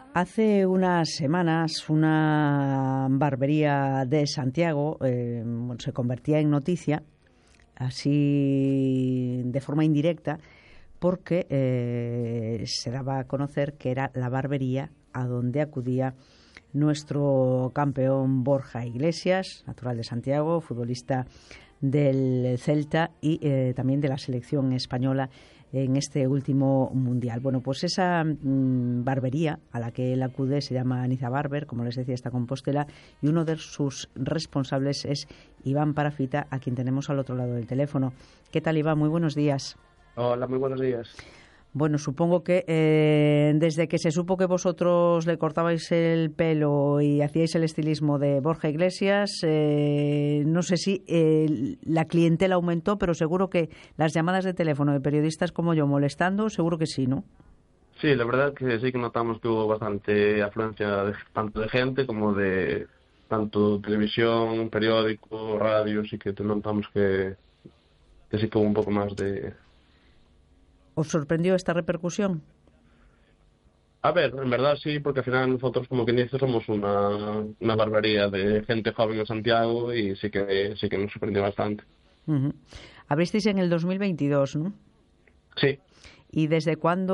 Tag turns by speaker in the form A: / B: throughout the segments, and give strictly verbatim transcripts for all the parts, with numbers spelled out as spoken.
A: Hace unas semanas una barbería de Santiago eh, se convertía en noticia, así de forma indirecta, porque eh, se daba a conocer que era la barbería a donde acudía nuestro campeón Borja Iglesias, natural de Santiago, futbolista del Celta y eh, también de la selección española en este último mundial. Bueno, pues esa mmm, barbería a la que él acude se llama Niza Barber, como les decía, está Compostela, y uno de sus responsables es Iván Parafita, a quien tenemos al otro lado del teléfono. ¿Qué tal, Iván? Muy buenos días.
B: Hola, muy buenos días.
A: Bueno, supongo que eh, desde que se supo que vosotros le cortabais el pelo y hacíais el estilismo de Borja Iglesias, eh, no sé si eh, la clientela aumentó, pero seguro que las llamadas de teléfono de periodistas como yo molestando, seguro que sí, ¿no?
B: Sí, la verdad que sí que notamos que hubo bastante afluencia de, tanto de gente como de tanto televisión, periódico, radio, sí que notamos que, que sí que hubo un poco más de...
A: ¿Os sorprendió esta repercusión?
B: A ver, en verdad sí, porque al final nosotros, como quien dice, somos una, una barbería de gente joven en Santiago y sí que sí que nos sorprendió bastante.
A: Uh-huh. Abristeis en el dos mil veintidós, ¿no?
B: Sí.
A: ¿Y desde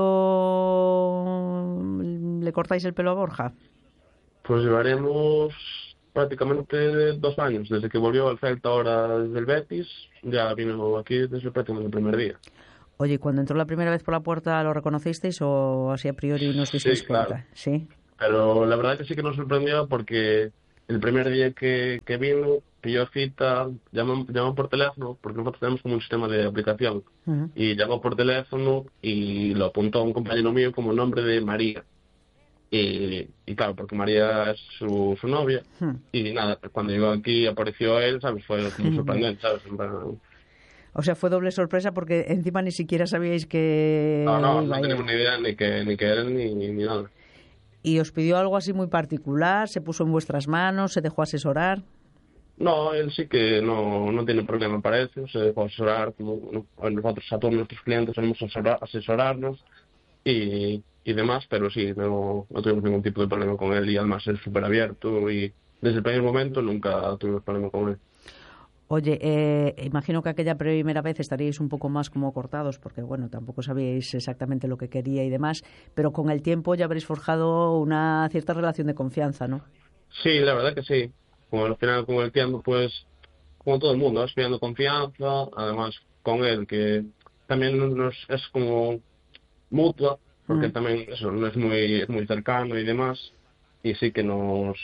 A: cuándo le cortáis el pelo a Borja?
B: Pues llevaremos prácticamente dos años, desde que volvió al Celta ahora desde el Betis, ya vino aquí desde prácticamente el primer día.
A: Oye, cuando entró la primera vez por la puerta, ¿lo reconocisteis o así a priori no os disteis
B: Sí,
A: cuenta?
B: claro.
A: Sí.
B: Pero la verdad que sí que nos sorprendió porque el primer día que, que vino, pidió cita, llamó, llamó por teléfono, porque nosotros tenemos como un sistema de aplicación,
A: Uh-huh.
B: y llamó por teléfono y lo apuntó a un compañero mío como nombre de María. Y, y claro, porque María es su, su novia,
A: Uh-huh.
B: y nada, cuando llegó aquí apareció él, ¿sabes? Fue como sorprendente, ¿sabes? En plan,
A: O sea, fue doble sorpresa porque encima ni siquiera sabíais que
B: no, no,
A: iba a
B: no
A: ir.
B: tenemos ni idea ni que, ni que él ni, ni nada.
A: ¿Y os pidió algo así muy particular? ¿Se puso en vuestras manos? ¿Se dejó asesorar?
B: No, él sí que no, no tiene problema para eso, se dejó asesorar, como ¿no? Nosotros a todos nuestros clientes solemos asesorar, asesorarnos y, y demás, pero sí, no, no tuvimos ningún tipo de problema con él y además es súper abierto y desde el primer momento nunca tuvimos problema con él.
A: Oye, eh, imagino que aquella primera vez estaríais un poco más como cortados porque, bueno, tampoco sabíais exactamente lo que quería y demás, pero con el tiempo ya habréis forjado una cierta relación de confianza, ¿no?
B: Sí, la verdad que sí. Como al final, con el tiempo, pues, como todo el mundo, vas pidiendo confianza, además con él, que también nos es como mutua, porque
A: Mm.
B: él también eso, no es muy, es muy cercano y demás, y sí que nos,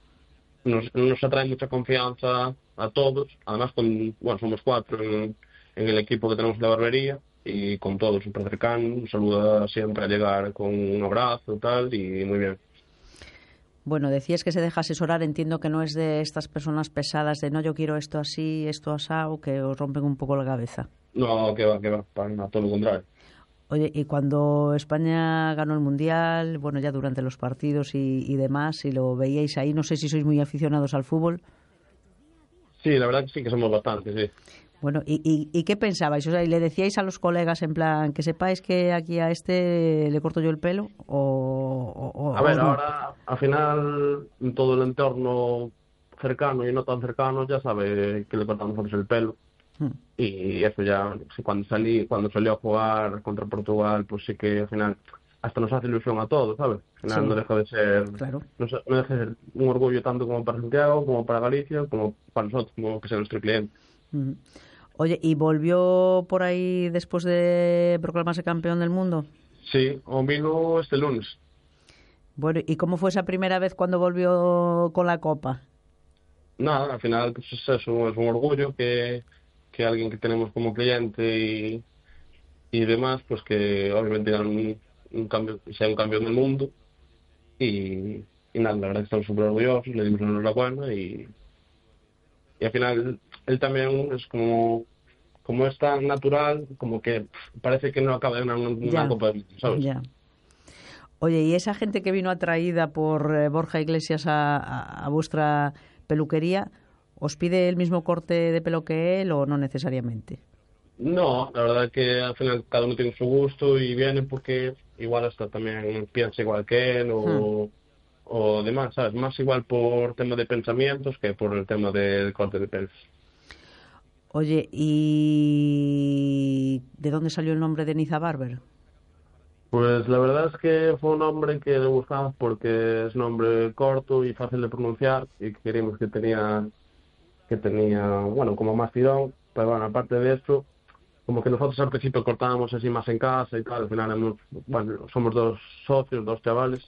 B: nos, nos atrae mucha confianza a todos, además con, bueno, somos cuatro en, en el equipo que tenemos de la barbería, y con todos súper cercano, nos saluda siempre a llegar con un abrazo y tal, y muy bien.
A: Bueno, decías que se deja asesorar, entiendo que no es de estas personas pesadas de no, yo quiero esto así, esto asado, que os rompen un poco la cabeza.
B: No, que va, que va, para nada, todo lo contrario.
A: Oye, y cuando España ganó el Mundial, bueno, ya durante los partidos y, y demás, si lo veíais ahí, no sé si sois muy aficionados al fútbol.
B: Sí, la verdad que sí que somos bastantes, sí.
A: Bueno, ¿y, y, y qué pensabais? O sea, ¿y le decíais a los colegas en plan que sepáis que aquí a este le corto yo el pelo o, o,
B: A
A: o
B: ver,
A: no?
B: ahora, al final, en todo el entorno cercano y no tan cercano, ya sabe que le cortamos nosotros el pelo.
A: Hmm.
B: Y eso ya, sí, cuando salí, cuando salió a jugar contra Portugal, pues sí que al final hasta nos hace ilusión a todos, ¿sabes? Al final no
A: Sí,
B: deja de ser,
A: claro.
B: no, se- no deja de ser un orgullo tanto como para Santiago, como para Galicia, como para nosotros, como que sea nuestro cliente.
A: Ujú. Oye, ¿y volvió por ahí después de proclamarse campeón del mundo?
B: Sí, o vino este lunes.
A: Bueno, ¿y cómo fue esa primera vez cuando volvió con la copa?
B: Nada, al final pues es eso, es un orgullo que, que alguien que tenemos como cliente y, y demás, pues que obviamente hagan un, un cambio, sea un cambio en el mundo y, y nada, la verdad que estamos súper orgullosos, le dimos la enhorabuena y, y al final él también es como, como es tan natural, como que pff, parece que no acaba de ganar una, una
A: Ya,
B: copa del mundo, ¿sabes?
A: ya. Oye, ¿y esa gente que vino atraída por eh, Borja Iglesias a, a, a vuestra peluquería, os pide el mismo corte de pelo que él o no necesariamente?
B: No, la verdad que al final cada uno tiene su gusto y viene porque igual hasta también piensa igual que él
A: Hmm.
B: o, o demás, ¿sabes? Más igual por tema de pensamientos que por el tema del corte de pelo.
A: Oye, ¿y de dónde salió el nombre de Niza Barber?
B: Pues la verdad es que fue un nombre que le buscamos porque es un nombre corto y fácil de pronunciar y queríamos que tenía, que tenía, bueno, como más tirón, pero bueno, aparte de esto, como que nosotros al principio cortábamos así más en casa y tal, al final hemos- bueno, somos dos socios, dos chavales,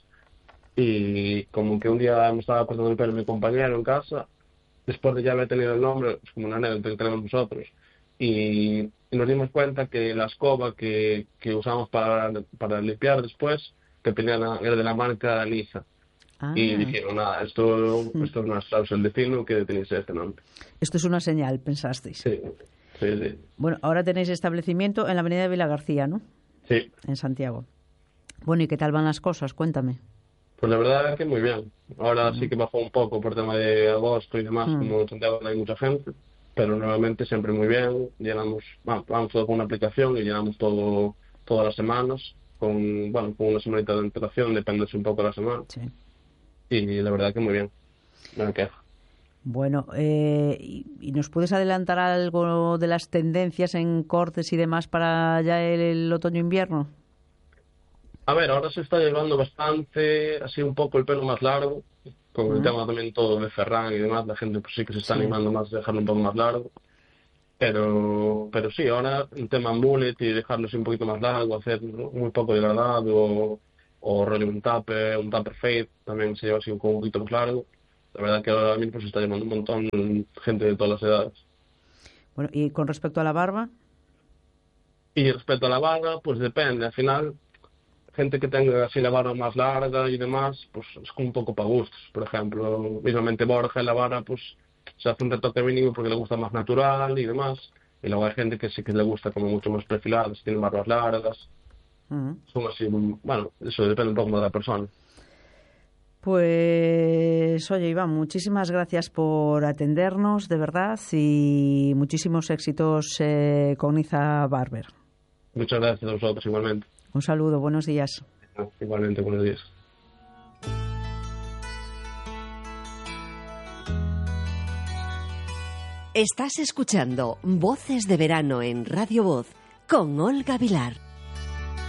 B: y como que un día me estaba cortando el pelo mi compañero en casa, después de ya haber tenido el nombre, es como una anécdota que tenemos nosotros, y, y nos dimos cuenta que la escoba que, que usamos para, para limpiar después, que tenía la- era de la marca Lisa, y
A: Ah,
B: dijeron, nada, esto,
A: hmm.
B: esto es una salsa del destino que tenéis este nombre.
A: Esto es una señal, pensasteis.
B: Sí, sí, sí.
A: Bueno, ahora tenéis establecimiento en la avenida de Vila García, ¿no?
B: Sí.
A: En Santiago. Bueno, ¿y qué tal van las cosas? Cuéntame.
B: Pues la verdad es que muy bien. Ahora sí
A: Mm.
B: que bajó un poco por tema de agosto y demás,
A: Mm.
B: como en Santiago no hay mucha gente, pero normalmente siempre muy bien. Llenamos, vamos, vamos todo con una aplicación y llenamos todo todas las semanas, con, bueno, con una semanita de antelación, depende un poco de la semana.
A: Sí.
B: Y la verdad que muy bien, no me quejo.
A: Bueno, eh, y, y nos puedes adelantar algo de las tendencias en cortes y demás para ya el, el otoño-invierno?
B: A ver, ahora se está llevando bastante, así un poco el pelo más largo, con el
A: Mm.
B: tema también todo de Ferran y demás, la gente pues sí que se está
A: Sí.
B: animando más a dejarlo un poco más largo. Pero, pero sí, ahora el tema mullet y dejarlo así un poquito más largo, hacer muy poco degradado o, o rollo un taper, un taper fade, también se lleva así un poquito más largo. La verdad que ahora mismo se está llamando un montón gente de todas las edades.
A: Bueno, y con respecto a la barba,
B: Y respecto a la barba, pues depende, al final, gente que tenga así la barba más larga y demás, pues es como un poco para gustos. Por ejemplo, mismamente Borja en la barba, pues se hace un retoque mínimo porque le gusta más natural y demás. Y luego hay gente que sí que le gusta como mucho más perfilada, si tiene barbas largas.
A: mm,
B: Son así, bueno, eso depende un poco de la persona.
A: pues oye, Iván, muchísimas gracias por atendernos, de verdad, y muchísimos éxitos eh, con Niza Barber.
B: Muchas gracias a vosotros igualmente.
A: Un saludo, buenos días.
B: Igualmente, buenos días.
C: Estás escuchando Voces de Verano en Radio Voz con Olga Vilar.